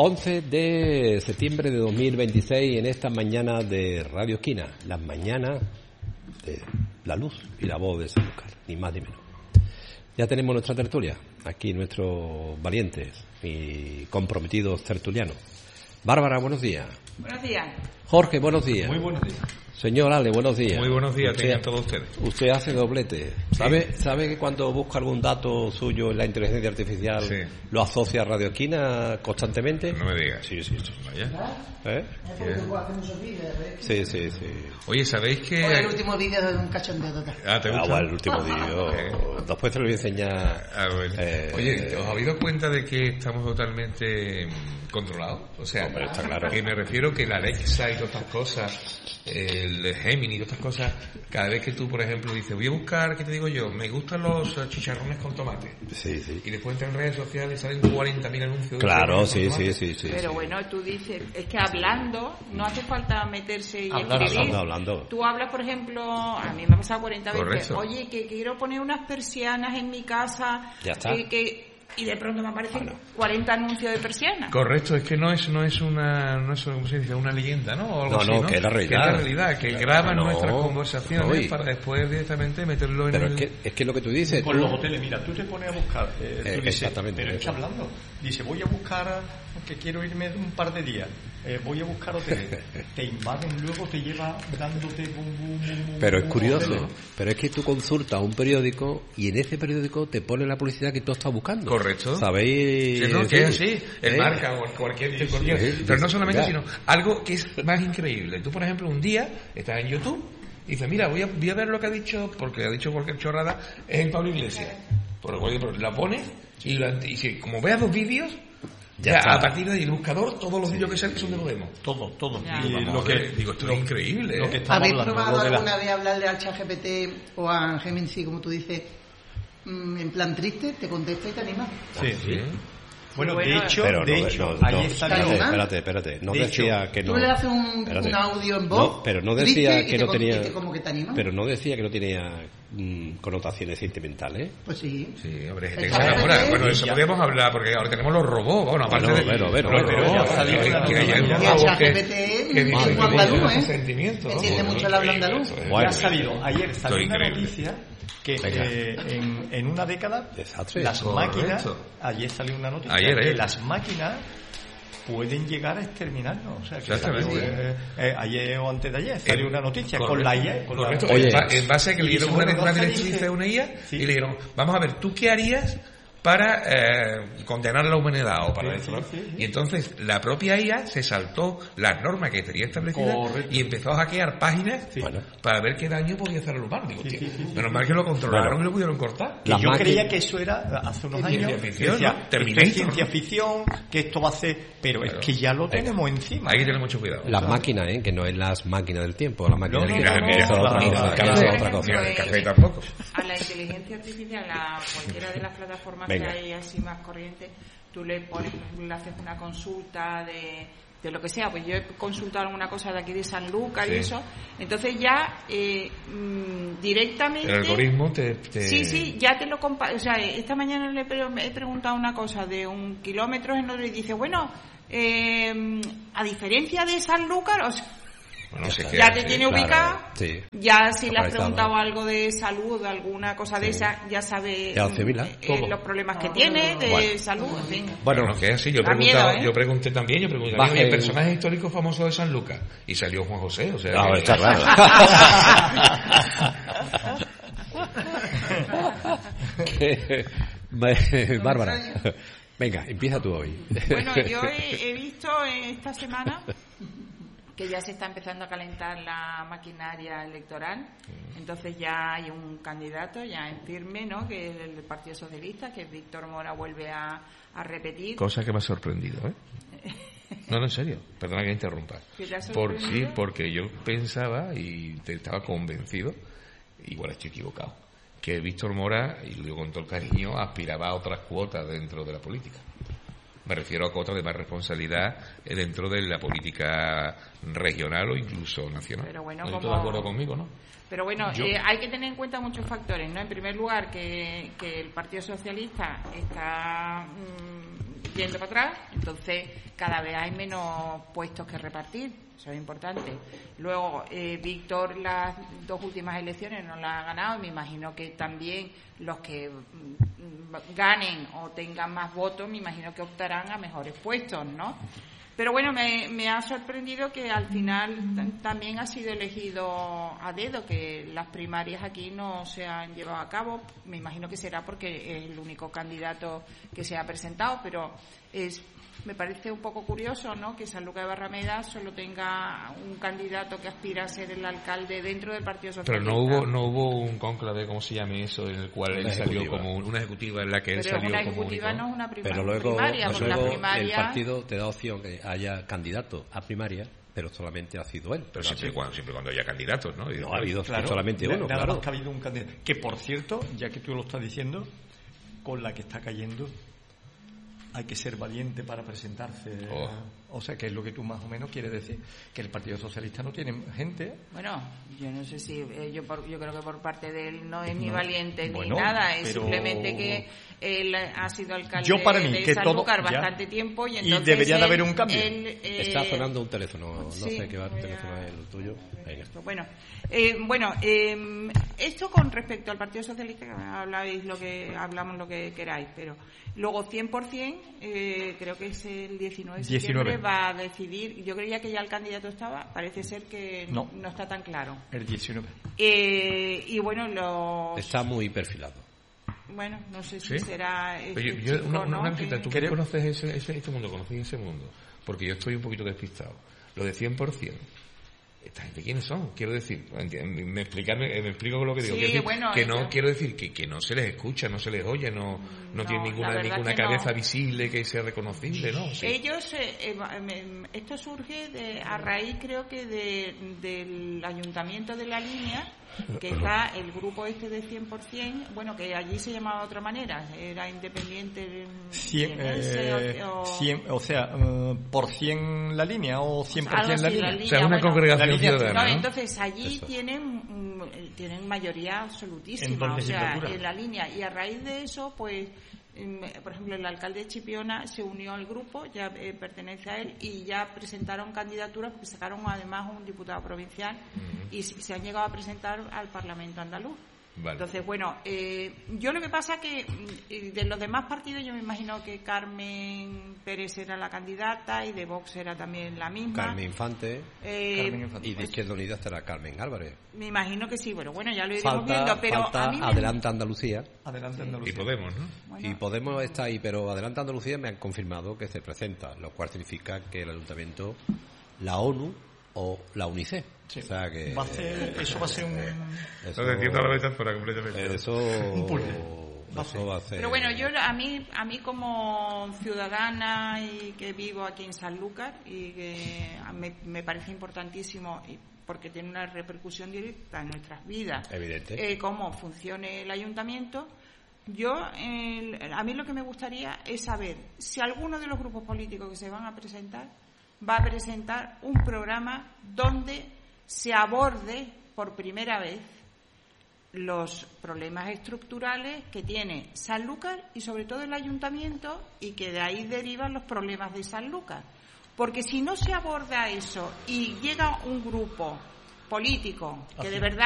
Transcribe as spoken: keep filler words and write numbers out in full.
once de septiembre de dos mil veintiséis, en esta mañana de Radio Esquina, las mañanas de la luz y la voz de Sanlúcar, ni más ni menos. Ya tenemos nuestra tertulia, aquí nuestros valientes y comprometidos tertulianos. Bárbara, buenos días. Buenos días. Jorge, buenos días. Muy buenos días. Señor Ale, buenos días. Muy buenos días, usted, tengan todos ustedes. Usted hace doblete. ¿Sabe, sí. ¿Sabe que cuando busca algún dato suyo en la inteligencia artificial sí. lo asocia a Radio Esquina constantemente? No me digas. Sí, sí, sí. Vaya. ¿Eh? Sí, sí, sí. Oye, ¿sabéis que...? Hoy el último vídeo de un cachondeo total. Ah, ¿te gusta? Ah, bueno, el último vídeo. ¿Eh? Después te lo voy a enseñar. Ah, bueno. eh, Oye, ¿os habéis dado cuenta de que estamos totalmente controlados? O sea, hombre, está claro. Que me refiero que la Alexa y todas estas cosas, el Gemini y todas estas cosas, cada vez que tú, por ejemplo, dices, voy a buscar, ¿qué te digo yo? Me gustan los chicharrones con tomate. Sí, sí. Y después entras en redes sociales y salen cuarenta mil anuncios. Claro, sí, sí, sí, sí. Pero sí. bueno, tú dices, es que hablando, no hace falta meterse y Hablar, escribir. hablando, hablando. Tú hablas, por ejemplo, a mí me ha pasado cuarenta veces, Correcto. oye, que quiero poner unas persianas en mi casa. Ya está. Que, que, y de pronto me aparecen bueno. cuarenta anuncios de persianas. Correcto, es que no es no es una no es ¿cómo se dice? Una leyenda, ¿no? O algo no, así, no, ¿no? que es la realidad. Que es la realidad, que graban no, nuestras conversaciones hoy. para después directamente meterlo en Pero el... es que, es que lo que tú dices... Con tú... los hoteles, mira, tú te pones a buscar, eh, eh, tú dices, exactamente. pero es que hablando, dice, voy a buscar, que quiero irme un par de días, eh, voy a buscar hoteles, te invaden, luego te lleva dándote bum, bum, bum, bum, pero es bum, curioso, hoteles. pero es que tú consultas un periódico y en ese periódico te pone la publicidad que tú estás buscando. Correcto. ¿Sabéis? Sí, no, que es sí. así, el ¿Eh? marca o cualquier, Sí, cualquier sí, pero sí, no solamente, ya. sino algo que es más increíble. Tú, por ejemplo, un día estás en YouTube y dices, mira, voy a, voy a ver lo que ha dicho, porque ha dicho cualquier chorrada, es el Pablo Iglesias. Por lo cual la pones y, la, y si, como veas dos vídeos, Ya ya, está. a partir del buscador, todos los Sí. vídeos que salen son de Podemos. Todo, todo. Ya. Y Vamos lo a que, ver, digo, esto lo- es increíble, lo ¿eh? que estamos ¿Habéis hablando, probado lo de la- alguna vez hablarle al ChatGPT o a Gemini, como tú dices, mm, en plan triste, te contesta y te anima? Sí, Sí. Bueno, Bueno, de hecho, Pero de no, hecho, no, ayer no, salió... espérate, espérate, espérate. No De decía hecho, que no. Tú le haces un, Espérate. un audio en voz, No, pero no decía triste, y que te no con- tenía. y te como que te anima. Pero no decía que no tenía mm, connotaciones sentimentales. Pues sí. Sí, hombre, gente que El se enamora. ChatGPT, Bueno, eso ya. podríamos hablar, porque ahora tenemos los robots. Bueno, aparte Bueno, de pero, pero, los pero, robots, ya salió que- una que hay cosa. unos Y el robots que- ChatGPT que es dicen un que andaluz, tienen ¿eh? sentimientos, Entiende ¿no? mucho el habla andaluz. Eso es- Bueno. Ya ha salido, ayer salió Esto es una increíble. noticia que Venga. eh, en, en una década Desastre. las Correcto. máquinas, ayer salió una noticia Ayer, que eh. las máquinas pueden llegar a exterminarnos. O sea, que Exactamente. salió, eh, eh, ayer o antes de ayer salió Eh, una noticia correcto, con la I A. Con la- correcto. Oye. En ba- en base a que le Y dieron dice, una, bueno, una Rosa directriz dice- de una I A Sí. y le dijeron, vamos a ver, ¿tú qué harías para eh, condenar a la humanidad o para Sí, eso? ¿no? sí, sí, sí. Y entonces la propia I A se saltó las normas que tenía establecidas Correcto. y empezó a hackear páginas Sí. Bueno. para ver qué daño podía hacer al humano. Digo, Sí, tío, sí, sí, sí. menos mal que lo controlaron Bueno. y lo pudieron cortar. Que Las yo máquinas- creía que eso era hace unos Ciencia años. ficción, decía, ¿no? esto Terminator, es ciencia ¿no? ficción, que esto va a ser. Pero Claro. es que ya lo tenemos encima. Hay que tener mucho cuidado. Las máquinas, ¿eh? Que no es las máquinas del tiempo, las máquinas No, del no, tiempo. no, que no, eso es otra no, cosa. no, que no, eso es no, otra no, cosa. Ni al café tampoco. A la inteligencia artificial, a cualquiera de las plataformas Venga. que hay así más corrientes, tú le pones, le haces una consulta de, de lo que sea. Pues yo he consultado alguna cosa de aquí de Sanlúcar Sí. y eso. Entonces ya eh, mm, directamente... El algoritmo te... te- Sí, sí, ya te lo compa... O sea, esta mañana le pre- me he preguntado una cosa de un kilómetro en otro y dice, bueno, eh, a diferencia de Sanlúcar, o sea, Bueno, no sé qué ya hace. te tiene claro, ubicada. sí. Ya si le has Localizado. preguntado algo de salud, alguna cosa de Sí. esa, ya sabe Ya mm, asimila. eh, Todo. los problemas que tiene de Bueno. salud, en fin. Bueno, Bueno, que es así, yo, he Da preguntado, miedo, ¿eh? yo pregunté también, yo pregunté Baje también, el- personajes históricos famosos de San Lucas, y salió Juan José, o sea... Ah, que- está claro. Bárbara, venga, empieza tú hoy. Bueno, yo he, he visto esta semana que ya se está empezando a calentar la maquinaria electoral, entonces ya hay un candidato ya en firme, ¿no? Que es el del Partido Socialista, que Víctor Mora vuelve a, a repetir. Cosa que me ha sorprendido, ¿eh? No, no, en serio, perdona que interrumpa. ¿Que te ha Por, sí, sorprendido? porque yo pensaba y te- estaba convencido, igual estoy equivocado, que Víctor Mora, y lo digo con todo el cariño, aspiraba a otras cuotas dentro de la política. Me refiero a cuotas de más responsabilidad eh, dentro de la política regional o incluso nacional. Pero bueno, ¿No estás como- de acuerdo conmigo, no? Pero bueno, Yo- eh, hay que tener en cuenta muchos factores, ¿no? En primer lugar, que, que el Partido Socialista está mm, yendo para atrás, entonces cada vez hay menos puestos que repartir, eso es importante. Luego, eh, Víctor las dos últimas elecciones no las ha ganado, y me imagino que también los que mm, ganen o tengan más votos, me imagino que optarán a mejores puestos, ¿no? Pero bueno, me, me ha sorprendido que al final t- también ha sido elegido a dedo, que las primarias aquí no se han llevado a cabo. Me imagino que será porque es el único candidato que se ha presentado, pero es me parece un poco curioso, ¿no?, que Sanlúcar de Barrameda solo tenga un candidato que aspira a ser el alcalde dentro del Partido Socialista. Pero no hubo no hubo un cónclave, ¿cómo se llame eso?, en el cual él salió como una ejecutiva en la que él pero salió una como ejecutiva único. No es una prima- pero luego, primaria, pues porque luego la primaria... el partido te da opción que haya candidato a primaria, pero solamente ha sido él. Pero siempre, cuando, siempre cuando haya candidatos, ¿no? Y No ha habido Claro, solamente uno, nada claro. más que ha habido un candidato. Que, por cierto, ya que tú lo estás diciendo, con la que está cayendo, hay que ser valiente para presentarse. Oh. O sea, que es lo que tú más o menos quieres decir, que el Partido Socialista no tiene gente. Bueno, yo no sé si eh, yo por, yo creo que por parte de él no es ni No, valiente bueno, ni nada, es pero- simplemente que él ha sido alcalde Yo para mí, de que todo- Sanlúcar ya. bastante tiempo y Y entonces debería de él- haber un cambio. él, eh, Está sonando un teléfono, no sí, sé qué va el voy a- teléfono es el tuyo. Venga. Bueno, eh, bueno eh, esto con respecto al Partido Socialista, que habláis lo que hablamos lo que queráis, pero luego cien por ciento, eh, creo que es el diecinueve de septiembre, diecinueve. va a decidir. Yo creía que ya el candidato estaba, parece ser que no, No. no está tan claro. El diecinueve. Eh, y bueno, los Está muy perfilado. bueno, no sé si ¿Sí? será este Oye, yo, chico, una, una, ¿no? una cosita, que- ¿tú Creo- conoces ese, ese, este mundo? ¿Conoces ese mundo? Porque yo estoy un poquito despistado. Lo de cien por ciento. ¿Esta gente quiénes son? Quiero decir, enti- me, explicarme, me explico con lo que digo. Sí, Quiero decir, bueno, que no eso- quiero decir que, que no se les escucha, no se les oye, no, no, No, tienen la ninguna, verdad ninguna que no. cabeza visible que sea reconocible, ¿no? Sí. Ellos, eh, eh, va- me- esto surge de, a raíz, creo que de, del ayuntamiento de La Línea, que está el grupo este de cien por ciento, bueno, que allí se llamaba de otra manera, era independiente. Cien, jienense, eh, o, o- cien, o sea, eh, por cien la línea o cien por algo cien la así, línea. la O sea, es una bueno, congregación la línea- ciudadana, No, ¿no? entonces allí Eso. tienen mm, tienen mayoría absolutísima, ¿En o dónde, sea, Gilbertura? en La Línea, y a raíz de eso, pues, mm, por ejemplo, el alcalde de Chipiona se unió al grupo, ya eh, pertenece a él, y ya presentaron candidaturas, porque sacaron además un diputado provincial y se se han llegado a presentar al Parlamento andaluz. Vale. Entonces, bueno, eh, yo lo que pasa que mm, de los demás partidos yo me imagino que Carmen Pérez era la candidata y de Vox era también la misma. Carmen Infante Eh, Carmen Infante. y de Izquierda Unida estará Carmen Álvarez. Me imagino que sí, bueno, bueno, ya lo iremos Falta, viendo, pero falta a mí me... Adelante Andalucía. Adelante, Y Andalucía. Podemos, ¿no? Bueno, Y Podemos está ahí, pero Adelante Andalucía me han confirmado que se presenta, lo cual significa que el ayuntamiento, la ONU o la UNICEF. Sí. O sea que Va a ser- eso va a ser un... eso, Entonces entiendo la metáfora completamente. eso, puzzle. eso va a ser. pero bueno, yo a mí a mí como ciudadana y que vivo aquí en Sanlúcar y que me, me parece importantísimo y porque tiene una repercusión directa en nuestras vidas. Evidente. Eh, cómo funcione el ayuntamiento. Yo, eh, a mí lo que me gustaría es saber si alguno de los grupos políticos que se van a presentar va a presentar un programa donde se aborde por primera vez los problemas estructurales que tiene Sanlúcar y sobre todo el ayuntamiento, y que de ahí derivan los problemas de Sanlúcar. Porque si no se aborda eso y llega un grupo político que de verdad